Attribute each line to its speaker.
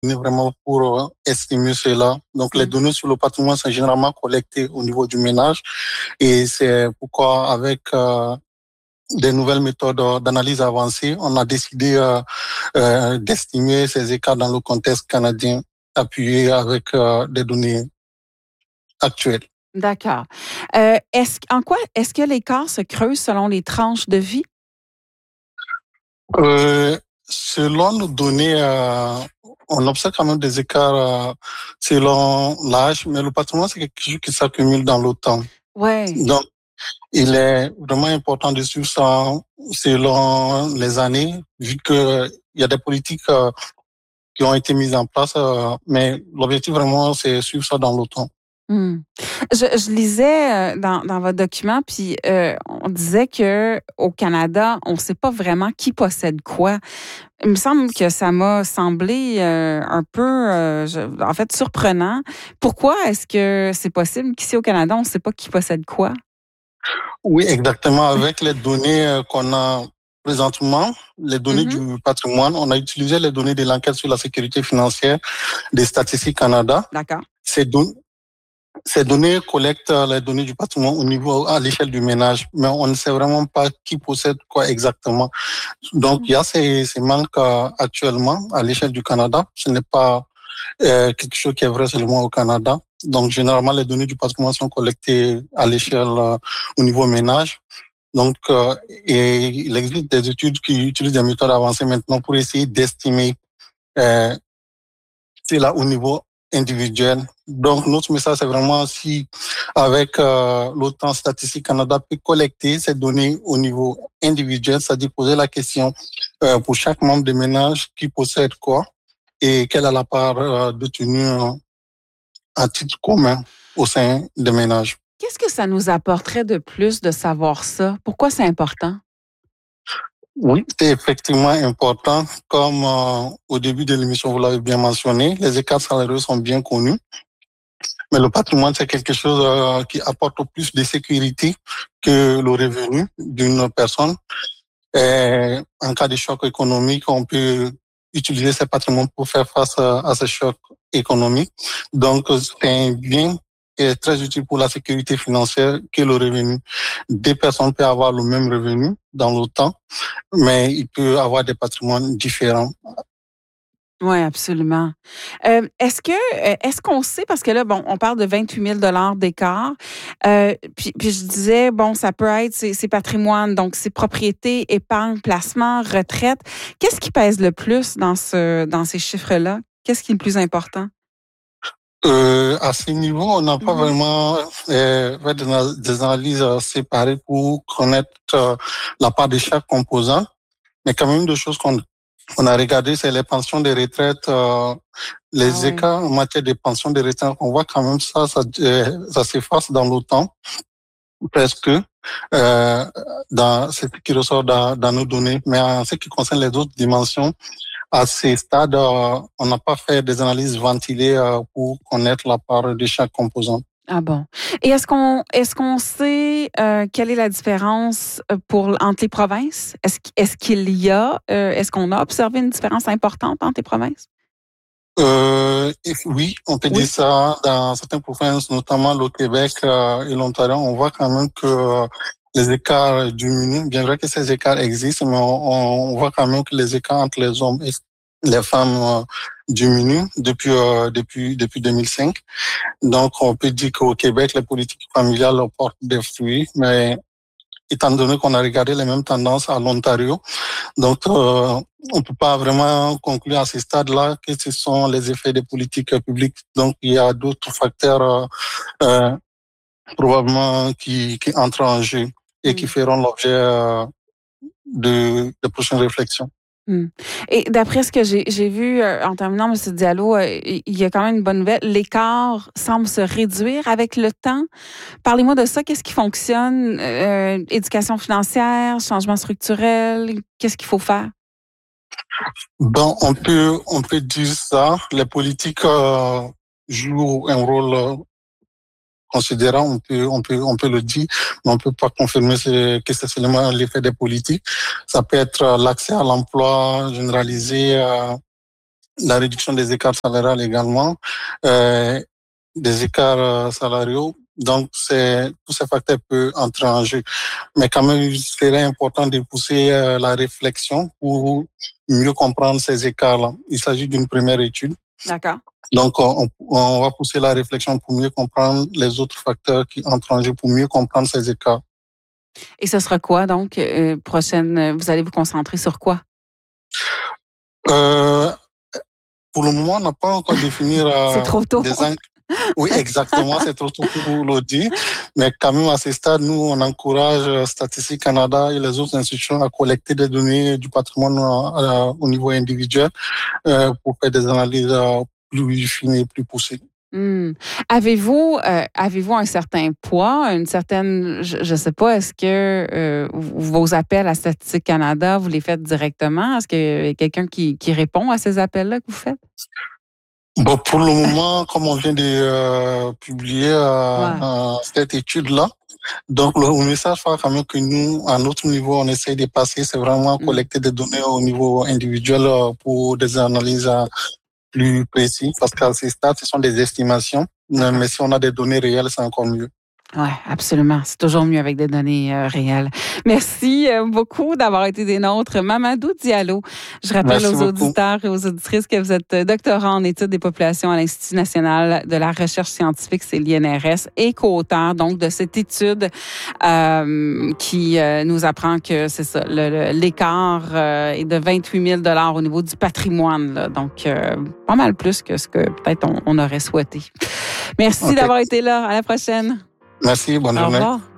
Speaker 1: vraiment pour estimer cela. Donc, les données sur le patrimoine sont généralement collectées au niveau du ménage et c'est pourquoi avec des nouvelles méthodes d'analyse avancées, on a décidé d'estimer ces écarts dans le contexte canadien appuyé avec des données actuelles.
Speaker 2: D'accord. En quoi est-ce que l'écart se creuse selon les tranches de vie?
Speaker 1: Selon nos données, on observe quand même des écarts selon l'âge, mais le patrimoine, c'est quelque chose qui s'accumule dans le temps.
Speaker 2: Ouais.
Speaker 1: Donc, il est vraiment important de suivre ça selon les années, vu qu'il y a des politiques qui ont été mises en place, mais l'objectif vraiment, c'est suivre ça dans le temps.
Speaker 2: Je lisais dans votre document, puis on disait que au Canada, on ne sait pas vraiment qui possède quoi. Il me semble que ça m'a semblé un peu, en fait, surprenant. Pourquoi est-ce que c'est possible qu'ici au Canada, on ne sait pas qui possède quoi?
Speaker 1: Oui, exactement. Avec les données qu'on a présentement, les données du patrimoine, on a utilisé les données de l'enquête sur la sécurité financière des Statistiques Canada.
Speaker 2: D'accord.
Speaker 1: Ces données collectent les données du patrimoine au niveau, à l'échelle du ménage, mais on ne sait vraiment pas qui possède quoi exactement. Donc, il y a ces manques actuellement à l'échelle du Canada. Ce n'est pas quelque chose qui est vrai seulement au Canada. Donc, généralement, les données du patrimoine sont collectées à l'échelle au niveau ménage. Donc, et il existe des études qui utilisent des méthodes avancées maintenant pour essayer d'estimer c'est là au niveau individuel. Donc, notre message, c'est vraiment si, avec l'OTAN Statistique Canada, peut collecter ces données au niveau individuel, c'est-à-dire poser la question pour chaque membre de ménage qui possède quoi et quelle est la part détenue à titre commun au sein des ménages.
Speaker 2: Qu'est-ce que ça nous apporterait de plus de savoir ça? Pourquoi c'est important?
Speaker 1: Oui, c'est effectivement important. Comme au début de l'émission, vous l'avez bien mentionné, les écarts salariaux sont bien connus. Mais le patrimoine, c'est quelque chose qui apporte plus de sécurité que le revenu d'une personne. Et en cas de choc économique, on peut utiliser ce patrimoine pour faire face à ce choc économique. Donc, c'est un bien qui est très utile pour la sécurité financière que le revenu. Deux personnes peuvent avoir le même revenu dans le temps, mais il peut avoir des patrimoines différents.
Speaker 2: Oui, absolument. Est-ce qu'on sait, parce que là, bon, on parle de 28 000 d'écart, puis je disais, bon, ça peut être ses patrimoines, donc ses propriétés, épargne, placement, retraite. Qu'est-ce qui pèse le plus dans ces chiffres-là? Qu'est-ce qui est le plus important?
Speaker 1: À ce niveau, on n'a pas vraiment fait des analyses séparées pour connaître la part de chaque composant. Mais quand même, deux choses qu'on a regardées, c'est les pensions de retraite, les écarts en matière de pensions de retraite. On voit quand même ça s'efface dans le temps, presque, dans ce qui ressort dans nos données. Mais en ce qui concerne les autres dimensions, à ces stades, on n'a pas fait des analyses ventilées pour connaître la part de chaque composant.
Speaker 2: Ah bon. Et est-ce qu'on sait quelle est la différence entre les provinces? Est-ce qu'il y a est-ce qu'on a observé une différence importante entre les provinces?
Speaker 1: Oui, on peut dire ça. Dans certaines provinces, notamment le Québec et l'Ontario, on voit quand même que les écarts diminuent. Bien vrai que ces écarts existent, mais on voit quand même que les écarts entre les hommes et les femmes diminuent depuis 2005. Donc, on peut dire qu'au Québec, les politiques familiales portent des fruits, mais étant donné qu'on a regardé les mêmes tendances à l'Ontario, donc on peut pas vraiment conclure à ce stade-là que ce sont les effets des politiques publiques. Donc, il y a d'autres facteurs probablement qui entrent en jeu et qui feront l'objet de prochaines réflexions.
Speaker 2: Et d'après ce que j'ai vu en terminant, M. Diallo, il y a quand même une bonne nouvelle. L'écart semble se réduire avec le temps. Parlez-moi de ça. Qu'est-ce qui fonctionne? Éducation financière, changement structurel, qu'est-ce qu'il faut faire?
Speaker 1: Bon, on peut dire ça. Les politiques jouent un rôle considérant, on peut le dire, mais on peut pas confirmer que c'est seulement l'effet des politiques. Ça peut être l'accès à l'emploi généralisé, la réduction des écarts salariales également, des écarts salariaux. Donc, tous ces facteurs peuvent entrer en jeu. Mais quand même, il serait important de pousser la réflexion pour mieux comprendre ces écarts-là. Il s'agit d'une première étude.
Speaker 2: D'accord.
Speaker 1: Donc, on va pousser la réflexion pour mieux comprendre les autres facteurs qui entrent en jeu, pour mieux comprendre ces écarts.
Speaker 2: Et ce sera quoi, donc, prochaine, vous allez vous concentrer sur quoi?
Speaker 1: Pour le moment, on n'a pas encore défini
Speaker 2: c'est trop tôt.
Speaker 1: Oui, exactement, c'est trop tôt pour le dire. Mais quand même, à ce stade, nous, on encourage Statistique Canada et les autres institutions à collecter des données du patrimoine au niveau individuel pour faire des analyses plus fines et plus poussées.
Speaker 2: Avez-vous un certain poids, une certaine, je sais pas, est-ce que vos appels à Statistique Canada, vous les faites directement? Est-ce qu'il y a quelqu'un qui répond à ces appels-là que vous faites?
Speaker 1: Bon, pour le moment, comme on vient de publier cette étude-là, donc le message fort quand même que nous, à notre niveau, on essaye de passer, c'est vraiment collecter des données au niveau individuel pour des analyses plus précises, parce qu'à ces stades, ce sont des estimations, mais si on a des données réelles, c'est encore mieux.
Speaker 2: Oui, absolument. C'est toujours mieux avec des données réelles. Merci beaucoup d'avoir été des nôtres. Mamadou Diallo, je rappelle aux auditeurs et aux auditrices que vous êtes doctorant en études des populations à l'Institut national de la recherche scientifique, c'est l'INRS, et co-auteur donc de cette étude qui nous apprend que c'est ça, l'écart est de 28 000 au niveau du patrimoine. Là. Donc, pas mal plus que ce que peut-être on aurait souhaité. Merci d'avoir été là. À la prochaine.
Speaker 1: Merci, bonne journée.
Speaker 2: Au revoir.